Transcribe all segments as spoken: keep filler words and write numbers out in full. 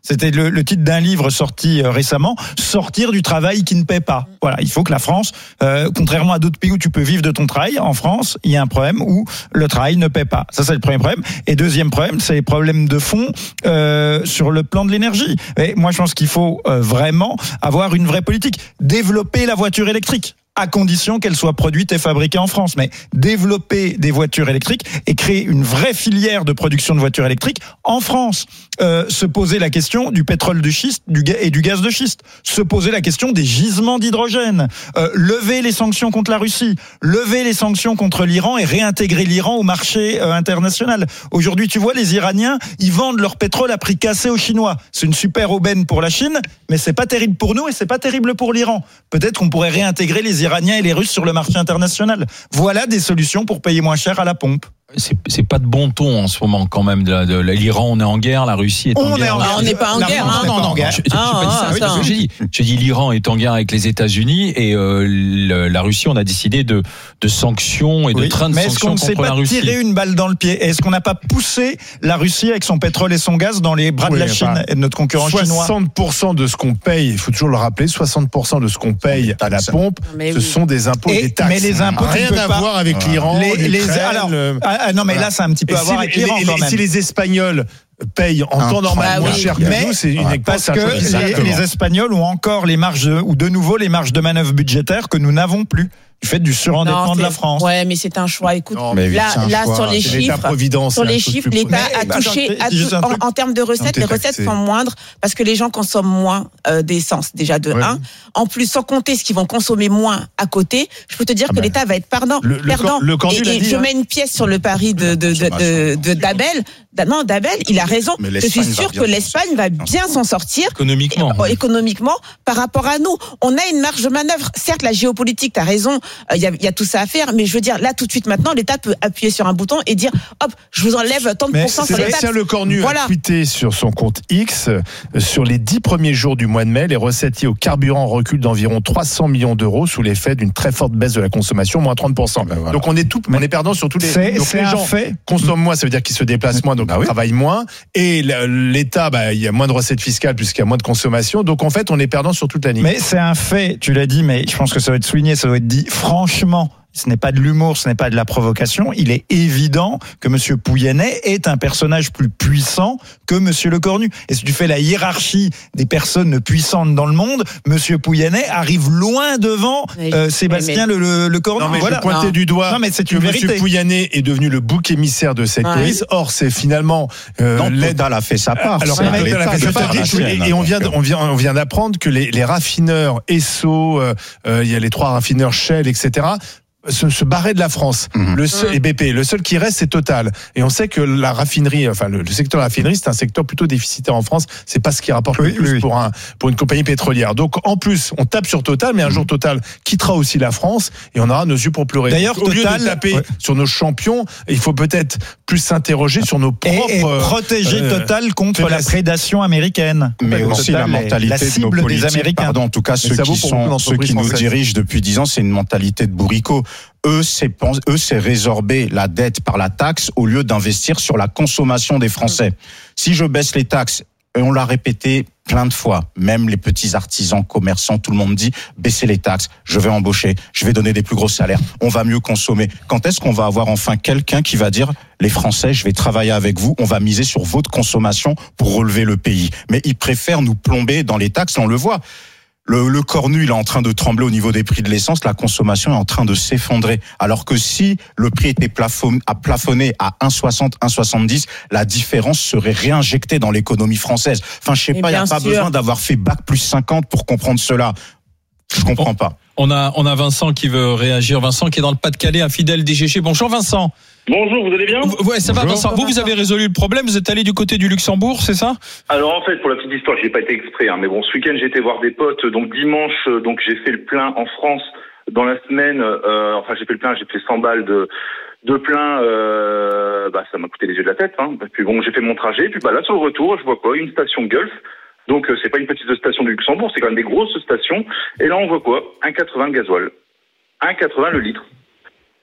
C'était le, le titre d'un livre sorti euh, récemment, sortir du travail qui ne paie pas. Voilà, il faut que la France, euh, contrairement à d'autres pays où tu peux vivre de ton travail, en France, il y a un problème où le travail ne paie pas. Ça, c'est le premier problème. Et deuxième problème, c'est les problèmes de fond euh, sur le plan de l'énergie. Et moi, je pense qu'il faut euh, vraiment avoir une vraie politique, développer la voiture électrique, à condition qu'elle soit produite et fabriquée en France. Mais développer des voitures électriques et créer une vraie filière de production de voitures électriques en France. Euh, se poser la question du pétrole de schiste du ga- et du gaz de schiste. Se poser la question des gisements d'hydrogène. Euh, lever les sanctions contre la Russie. Lever les sanctions contre l'Iran et réintégrer l'Iran au marché euh, international. Aujourd'hui, tu vois, les Iraniens, ils vendent leur pétrole à prix cassé aux Chinois. C'est une super aubaine pour la Chine, mais c'est pas terrible pour nous et c'est pas terrible pour l'Iran. Peut-être qu'on pourrait réintégrer les Iraniens et les Russes sur le marché international. Voilà des solutions pour payer moins cher à la pompe. C'est, c'est pas de bon ton en ce moment quand même. De, la, de, de l'Iran, on est en guerre, la Russie est en on guerre. Est en guerre. Ah, on n'est pas en la guerre. France Hein, non, non, en guerre. Je, je, ah, j'ai pas dit ça. ah, Oui, c'est ce que j'ai dit. J'ai dit l'Iran est en guerre avec les États-Unis et euh, le, la Russie, on a décidé de, de sanctions et de oui, train de mais est-ce sanctions qu'on ne contre s'est la pas Russie. tiré une balle dans le pied? Est-ce qu'on n'a pas poussé la Russie avec son pétrole et son gaz dans les bras oui, de la Chine enfin, et de notre concurrent chinois? soixante pour cent de ce qu'on paye, il faut toujours le rappeler, soixante pour cent de ce qu'on paye à la pompe, mais ce oui. sont des impôts et Et, des taxes. mais les impôts, tu Rien peux à pas- voir avec Voilà. l'Iran, Les, les, l'Ukraine, alors, le- ah, non, mais voilà. là, c'est un petit peu Et à si voir les- avec l'Iran les- quand même. si les Espagnols payent en Un temps normal bah moins oui. cher que Mais nous, c'est uniquement parce ça. que les, les Espagnols ont encore les marges, de, ou de nouveau les marges de manœuvre budgétaires que nous n'avons plus du fait du surendettement Non, de la c'est- France. Ouais, mais c'est un choix. Écoute, Non, mais oui, là, c'est un là choix. sur les C'est l'État chiffres, providence, sur c'est les un chose chiffres, plus l'État Mais, a bah, touché, attends, a juste tou- un en, truc. en termes de recettes, t'es les recettes taxé. sont moindres parce que les gens consomment moins euh, d'essence déjà de Ouais. un. En plus, sans compter ce qu'ils vont consommer moins à côté, je peux te dire Ah que ben, l'État va être perdant. le- le perdant. cor- le Cornu et, l'a et dit, je hein. mets une pièce sur le pari de de de, de, de d'Abel. Non, d'Abel, il a raison. Mais Je suis l'Espagne va sûr bien que s'en l'Espagne va bien s'en sortir. Économiquement. Euh, économiquement par rapport à nous. On a une marge de manœuvre. Certes, la géopolitique, tu as raison, il euh, y, a, y a tout ça à faire, mais je veux dire, là, tout de suite, maintenant, l'État peut appuyer sur un bouton et dire, hop, je vous enlève tant de Mais pourcents sur les taxes. Sébastien Lecornu Voilà. a tweeté sur son compte X, euh, sur les dix premiers jours du mois de mai, les recettes liées au carburant reculent d'environ trois cents millions d'euros sous l'effet d'une très forte baisse de la consommation, moins trente pour cent. Ben voilà. Donc on est tout, on est perdant sur tous les. C'est- Donc c'est les un gens fait. consomment moins, ça veut dire qu'ils se déplacent moins, donc Bah ils oui. travaillent moins. Et l'État, bah, il y a moins de recettes fiscales puisqu'il y a moins de consommation. Donc en fait, on est perdant sur toute la ligne. Mais c'est un fait, tu l'as dit, mais je pense que ça doit être souligné, ça doit être dit franchement. Ce n'est pas de l'humour, ce n'est pas de la provocation. Il est évident que M. Pouyanné est un personnage plus puissant que M. Lecornu. Et si tu fais la hiérarchie des personnes puissantes dans le monde, M. Pouyanné arrive loin devant Oui. euh, Sébastien Mais- Le, le, Lecornu. Non mais voilà. je pointais Non. du doigt Non, mais c'est que une M. vérité. Pouyanné est devenu le bouc émissaire de cette Ouais. crise. Or, c'est finalement euh, Non, l'aide. Total a fait sa part. Alors, C'est Total l'État a fait de sa faire part, la et, sienne, et on vient, donc, on vient, on vient d'apprendre que les, les raffineurs Esso, euh, euh, il y a les trois raffineurs Shell, et cetera. Se, se barrer de la France. Mhm. Le seul, et B P. Le seul qui reste, c'est Total. Et on sait que la raffinerie, enfin le, le secteur de la raffinerie, c'est un secteur plutôt déficitaire en France. C'est pas ce qui rapporte Oui, le plus oui. pour un pour une compagnie pétrolière. Donc en plus, on tape sur Total, mais un jour Total quittera aussi la France et on aura nos yeux pour pleurer. D'ailleurs, Donc, au Total- lieu de taper ouais. sur nos champions, il faut peut-être plus s'interroger sur nos Et, propres. et protéger euh, Total contre la faiblesses. prédation américaine. mais Total aussi la est mentalité la de nos cible des politiques, Américains. pardon, en tout cas ceux ça vaut qui pour sont beaucoup ceux d'entreprises qui nous françaises. dirigent depuis dix ans, c'est une mentalité de bourricot. Eux, c'est eux, c'est résorber la dette par la taxe au lieu d'investir sur la consommation des Français. Si je baisse les taxes, et on l'a répété plein de fois, même les petits artisans, commerçants, tout le monde dit baissez les taxes, je vais embaucher, je vais donner des plus gros salaires, on va mieux consommer. Quand est-ce qu'on va avoir enfin quelqu'un qui va dire les Français, je vais travailler avec vous, on va miser sur votre consommation pour relever le pays. Mais ils préfèrent nous plomber dans les taxes, on le voit. Le, le cornu, il est en train de trembler au niveau des prix de l'essence. La consommation est en train de s'effondrer. Alors que si le prix était plafon, à plafonné à un virgule soixante, un virgule soixante-dix, la différence serait réinjectée dans l'économie française. Enfin, je sais Et pas, il n'y a bien pas sûr. besoin d'avoir fait bac plus cinquante pour comprendre cela. Je comprends pas. On a, on a Vincent qui veut réagir. Vincent qui est dans le Pas-de-Calais, un fidèle D G G. Bonjour Vincent. Bonjour, vous allez bien ? Ouais, ça va Bonjour. Vincent. Vous, vous avez résolu le problème. Vous êtes allé du côté du Luxembourg, c'est ça ? Alors en fait, pour la petite histoire, j'ai pas été exprès, hein, mais bon, ce week-end j'ai été voir des potes, donc dimanche, euh, donc j'ai fait le plein en France. Dans la semaine, euh, enfin j'ai fait le plein, j'ai fait cent balles de de plein, euh, bah ça m'a coûté les yeux de la tête. Hein. Puis bon, j'ai fait mon trajet, puis bah là sur le retour, je vois quoi ? Une station Gulf. Donc euh, c'est pas une petite station du Luxembourg, c'est quand même des grosses stations. Et là on voit quoi ? un virgule quatre-vingts le gasoil, un virgule quatre-vingts le litre.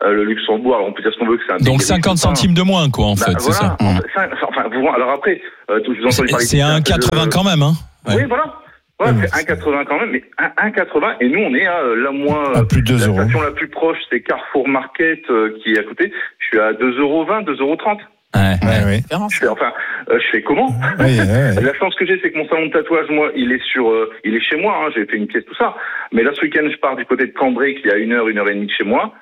Euh, le Luxembourg, alors on peut dire ce qu'on veut que c'est un Donc cinquante centimes de moins, quoi, en bah, fait, c'est voilà, ça. En fait, ça. Enfin, vous, alors après, euh, je vous entends parler. C'est un un virgule quatre-vingts quand même, hein. Ouais. Oui, voilà. Ouais, Oui, c'est un virgule quatre-vingts quand même, mais un virgule quatre-vingts, et nous on est à euh, la moins. À plus de deux la euros. station la plus proche, c'est Carrefour Market euh, qui est à côté. Je suis à deux euros vingt, deux euros trente. Ouais, Ouais, ouais. Je fais, enfin, euh, je fais comment? Oui, ouais, ouais. La chance que j'ai, c'est que mon salon de tatouage, moi, il est sur, euh, il est chez moi. Hein, j'ai fait une pièce, tout ça. Mais là, ce week-end, je pars du côté de Cambrai, qui est à une heure, une heure et demie de chez moi,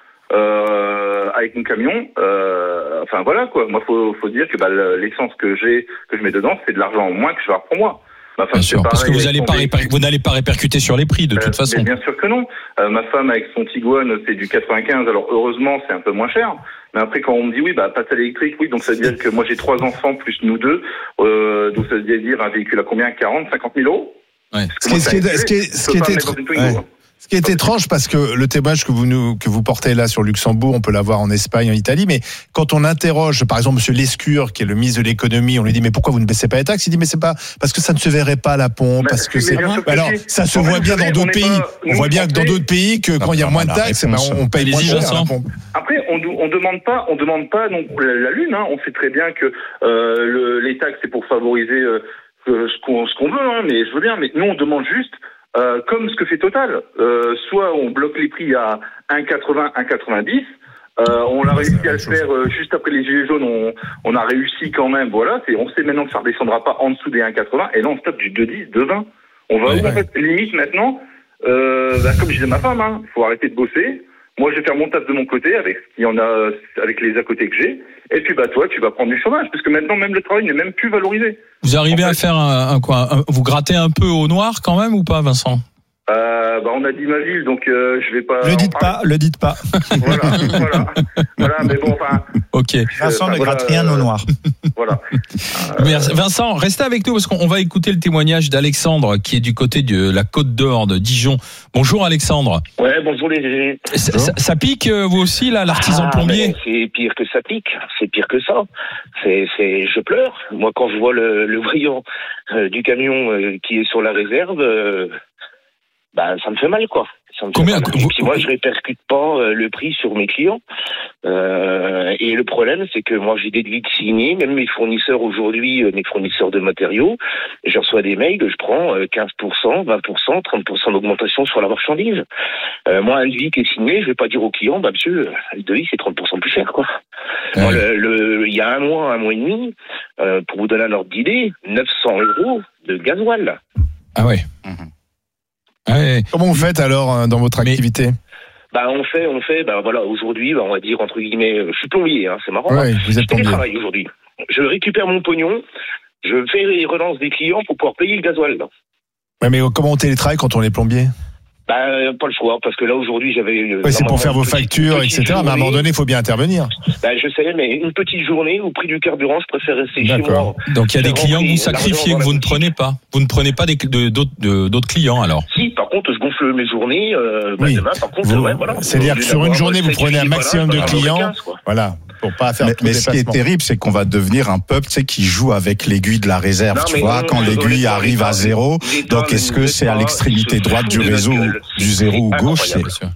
euh, avec mon camion. Euh, enfin voilà quoi. Moi, faut, faut dire que bah, l'essence que j'ai, que je mets dedans, c'est de l'argent en moins que je vais avoir pour moi. Ma femme, bien sûr, parce que vous allez pas réper... vous n'allez pas répercuter sur les prix de toute euh, façon. Mais bien sûr que non. Euh, ma femme avec son Tiguan, c'est du quatre-vingt-quinze. Alors heureusement, c'est un peu moins cher. Mais après, quand on me dit oui, bah passe à l'électrique, oui, donc ça veut dire que moi j'ai trois enfants plus nous deux, euh, donc ça veut dire un véhicule à combien? quarante, cinquante mille euros. Ouais. Ce qui est, ce qui est, ce qui est, ce qui est étr- ouais. Ce qui est étrange, parce que le témoignage que vous nous, que vous portez là sur Luxembourg, on peut l'avoir en Espagne, en Italie, mais quand on interroge, par exemple, monsieur Lescure, qui est le ministre de l'économie, on lui dit, mais pourquoi vous ne baissez pas les taxes? Il dit, mais c'est pas, parce que ça ne se verrait pas à la pompe, parce que c'est, alors, ça se voit bien dans d'autres pays. On voit bien que dans d'autres pays, que quand il y a moins de taxes, on paye moins cher à la pompe. Après, on, on demande pas, on demande pas non la, la lune. Hein. On sait très bien que euh, le, les taxes c'est pour favoriser euh, ce qu'on ce qu'on veut. Hein, mais je veux bien. Mais nous, on demande juste, euh, comme ce que fait Total. Euh, soit on bloque les prix à un virgule quatre-vingts, un virgule quatre-vingt-dix. Euh, on a réussi à le faire euh, juste après les gilets jaunes. On, on a réussi quand même. Voilà. C'est, on sait maintenant que ça redescendra pas en dessous des un virgule quatre-vingts. Et là, on stoppe du deux virgule dix, deux virgule vingt. On va ouais, où, en fait, limite maintenant. Euh, bah, comme je disais à ma femme, hein, faut arrêter de bosser. Moi, je vais faire mon taf de mon côté avec ce qu'il y en a, avec les à côté que j'ai. Et puis, bah, toi, tu vas prendre du chômage, puisque maintenant, même le travail n'est même plus valorisé. Vous arrivez en fait, à faire un, un quoi un, vous grattez un peu au noir quand même ou pas, Vincent? Euh, bah, on a dit ma ville, donc euh, je vais pas. Le dites pas, le dites pas. Voilà, voilà, voilà. Mais bon, enfin. Ok. Vincent euh, ne voilà, gratte rien au noir. Voilà. Euh... Merci. Vincent, restez avec nous parce qu'on va écouter le témoignage d'Alexandre qui est du côté de la Côte d'Or de Dijon. Bonjour Alexandre. Ouais, bonjour les. Ça, ça, ça pique vous aussi là, l'artisan ah, plombier? C'est pire que ça pique, c'est pire que ça. C'est, c'est, je pleure. Moi, quand je vois le, le brillant euh, du camion euh, qui est sur la réserve, euh, bah ça me fait mal quoi. Ça me fait Combien mal. vous... Et puis moi, je répercute pas euh, le prix sur mes clients. Euh, et le problème, c'est que moi, j'ai des devis signés, même mes fournisseurs aujourd'hui, euh, mes fournisseurs de matériaux, je reçois des mails, je prends euh, quinze pour cent, vingt pour cent, trente pour cent d'augmentation sur la marchandise. Euh, moi, un devis qui est signé, je vais pas dire au client, bah monsieur, le devis c'est trente pour cent plus cher, quoi. Ouais. Moi, le, le, il y a un mois, un mois et demi, euh, pour vous donner un ordre d'idée, neuf cents euros de gasoil. Ah ouais. Mmh. Ouais. Comment vous faites alors dans votre activité? Mais... Bah on fait, on fait, bah voilà, aujourd'hui, bah on va dire entre guillemets, je suis plombier, hein, c'est marrant. Ouais, hein. vous êtes plombier. Je travaille aujourd'hui. Je récupère mon pognon, je fais les relances des clients pour pouvoir payer le gasoil. Là. Ouais, mais comment on télétravaille quand on est plombier? Bah pas le choix, parce que là aujourd'hui j'avais. Ouais, c'est pour faire vos factures, et cetera. Journée. Mais à un moment donné, il faut bien intervenir. Bah je sais, mais une petite journée au prix du carburant, je préfère rester D'accord. chez moi. Donc il y a des clients que vous sacrifiez, que vous ne prenez pas. Vous ne prenez pas des, de, d'autres, de, d'autres clients alors? Si, par contre, je gonfle mes journées. Euh, bah, oui. Demain, par contre, vous, ouais, voilà. C'est-à-dire que sur une journée, vous prenez un maximum de clients. Voilà. Pour pas faire mais mais ce qui est terrible, c'est qu'on va devenir un peuple, tu sais, qui joue avec l'aiguille de la réserve. Non, tu vois, non, quand l'aiguille arrive à zéro, donc est-ce que c'est à l'extrémité droite du réseau, du zéro ou gauche?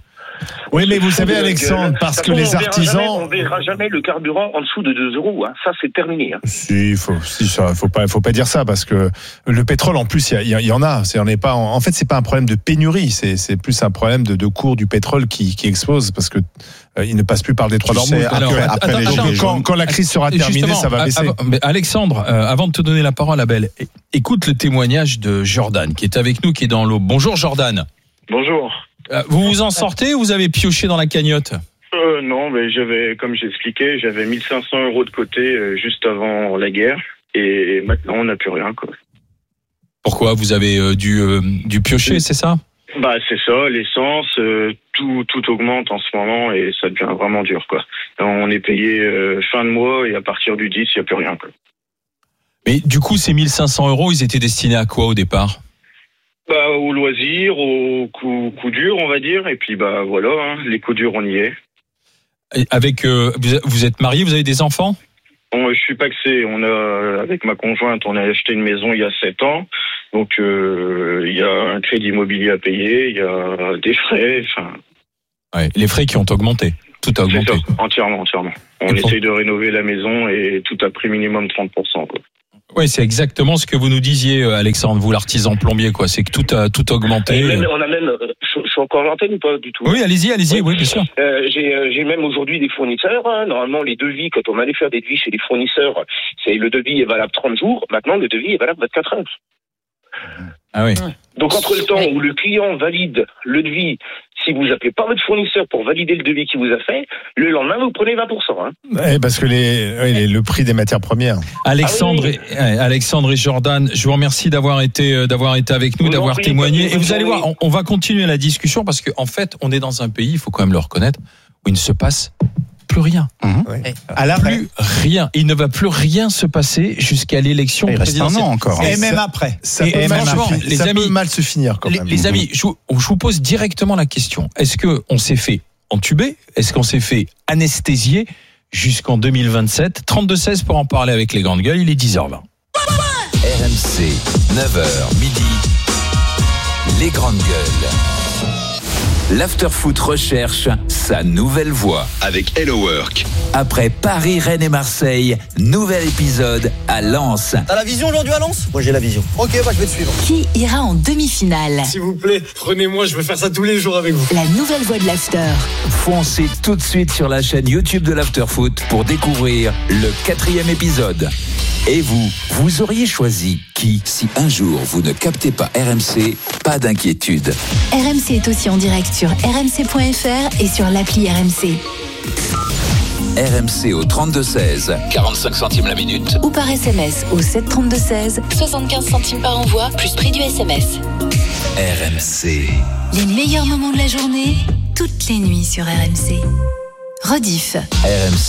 Oui, mais vous savez, Alexandre, parce que les artisans... On verra jamais le carburant en dessous de deux euros. Hein. Ça, c'est terminé. Hein. Si, il faut, si, ça, faut pas, faut pas dire ça, parce que le pétrole, en plus, il y, y, y en a. C'est, on n'est pas, en, en fait, c'est pas un problème de pénurie. C'est, c'est plus un problème de, de cours du pétrole qui, qui explose, parce que euh, il ne passe plus par le détroit d'Ormuz. Après, après attends, les attends, quand, quand la crise sera terminée, ça va baisser. Avant, Alexandre, euh, avant de te donner la parole, Abel, écoute le témoignage de Jordan, qui est avec nous, qui est dans l'eau. Bonjour, Jordan. Bonjour. Vous vous en sortez ou vous avez pioché dans la cagnotte? euh, Non, mais j'avais, comme j'expliquais, j'avais mille cinq cents euros de côté euh, juste avant la guerre et maintenant on n'a plus rien, quoi. Pourquoi? Vous avez euh, dû, euh, dû piocher, c'est ça? Bah c'est ça, l'essence, euh, tout, tout augmente en ce moment et ça devient vraiment dur, quoi. On est payé euh, fin de mois et à partir du dix, il n'y a plus rien, quoi. Mais du coup, ces mille cinq cents euros, ils étaient destinés à quoi au départ? Bah, au loisir, au coup, coup dur, on va dire. Et puis, bah, voilà, hein, les coups durs, on y est. Et avec, euh, vous, vous êtes marié, vous avez des enfants? Bon, je suis pacsé. On a, avec ma conjointe, on a acheté une maison il y a sept ans. Donc, euh, il y a un crédit immobilier à payer, il y a des frais, enfin. Ouais, les frais qui ont augmenté. tout a augmenté. C'est ça, entièrement, entièrement. On Et pour- essaye de rénover la maison et tout a pris minimum trente pour cent, quoi. Oui, c'est exactement ce que vous nous disiez, euh, Alexandre, vous l'artisan plombier, quoi. C'est que tout a tout a augmenté. Et même, on a même, euh, je, je suis encore à l'antenne ou pas du tout? Oui, allez-y, allez-y, oui, bien sûr. Euh, j'ai, euh, j'ai même aujourd'hui des fournisseurs. Hein. Normalement, les devis, quand on allait faire des devis chez les fournisseurs, c'est le devis est valable trente jours. Maintenant, le devis est valable vingt-quatre heures. Ah oui. Donc, entre le temps où le client valide le devis, si vous appelez pas votre fournisseur pour valider le devis qu'il vous a fait, le lendemain, vous prenez vingt pour cent. Hein. Ouais, parce que les, ouais, les- le prix des matières premières. Alexandre, Ah oui. et, ouais, Alexandre et Jordan, je vous remercie d'avoir été euh, d'avoir été avec nous, Vous en d'avoir prie, témoigné. passez Et une vous allez bonne voir, on, on va continuer la discussion parce qu'en en fait, on est dans un pays, il faut quand même le reconnaître, où il ne se passe plus rien. Ouais. À l'arrêt. Plus rien. Il ne va plus rien se passer jusqu'à l'élection Il reste un présidentielle. an encore. Et ça- même après. Ça, Et- peut, et mal franchement, se, fi- les ça amis- peut mal se finir quand Les, même. les amis, je vous, je vous pose directement la question. Est-ce que on s'est fait entuber? Est-ce qu'on s'est fait anesthésier jusqu'en deux mille vingt-sept? trente-deux seize pour en parler avec les grandes gueules. Il est dix heures vingt. R M C, neuf heures midi, les grandes gueules. L'Afterfoot recherche sa nouvelle voix. Avec Hello Work. Après Paris, Rennes et Marseille, nouvel épisode à Lens. T'as la vision aujourd'hui à Lens? Moi j'ai la vision. Ok, bah je vais te suivre. Qui ira en demi-finale? S'il vous plaît, prenez-moi, je veux faire ça tous les jours avec vous. La nouvelle voix de l'After. Foncez tout de suite sur la chaîne YouTube de l'Afterfoot pour découvrir le quatrième épisode. Et vous, vous auriez choisi qui? Si un jour vous ne captez pas R M C, pas d'inquiétude. R M C est aussi en direct sur r m c point f r et sur l'appli R M C. R M C au trente-deux seize, quarante-cinq centimes la minute. Ou par S M S au sept trente-deux seize, soixante-quinze centimes par envoi, plus prix du S M S. R M C. Les meilleurs moments de la journée, toutes les nuits sur R M C. Rediff. R M C.